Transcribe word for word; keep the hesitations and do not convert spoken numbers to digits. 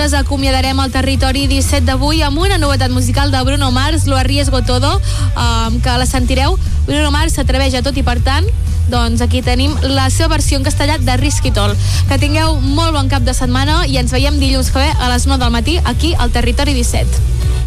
nosaltres acomiadarem el territori disset d'avui amb una novetat musical de Bruno Mars, Lo arriesgo todo, um, que la sentireu. Bruno Mars s'atreveix a tot i, per tant, doncs aquí tenim la seva versió en castellà de Risky Toll. Que tingueu molt bon cap de setmana i ens veiem dilluns que ve a les nou del matí aquí al Territori disset.